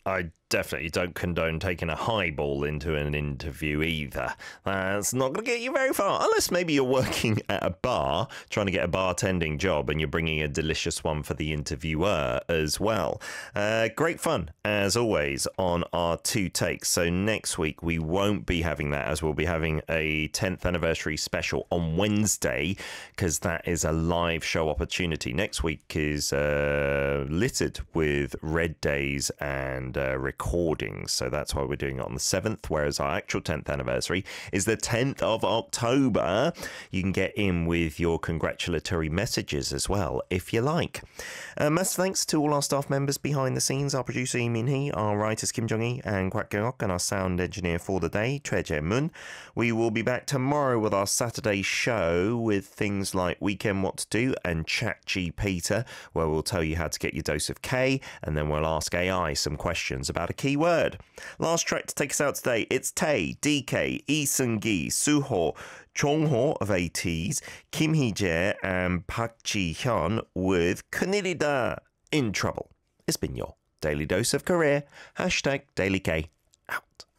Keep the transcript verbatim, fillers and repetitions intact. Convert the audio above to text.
I definitely don't condone taking a highball into an interview either. That's not going to get you very far, unless maybe you're working at a bar, trying to get a bartending job, and you're bringing a delicious one for the interviewer as well. Uh, great fun, as always, on our two takes. So next week, we won't be having that, as we'll be having a tenth anniversary special on Wednesday, because that is a live show opportunity. Next week is uh, littered with Red Days and uh, recordings, so that's why we're doing it on the seventh, whereas our actual tenth anniversary is the tenth of October. You can get in with your congratulatory messages as well, if you like. Uh, massive thanks to all our staff members behind the scenes, our producer Lee Min-hee, our writers Kim Jong-hee and Kwak Kyung-ok, and our sound engineer for the day, Choi Jae-moon. We will be back tomorrow with our Saturday show with things like Weekend What to Do and Chat G Peter, where we'll tell you how to get your dose of K, and then we'll ask A I some questions about a key word. Last track to take us out today, it's Tae, D K, Lee Seung-gi, Suho, Chongho of ATEEZ, Kim Hee-jae and Park Ji-hyun with 큰일이다, In Trouble. It's been your Daily Dose of Korea. Hashtag Daily K out.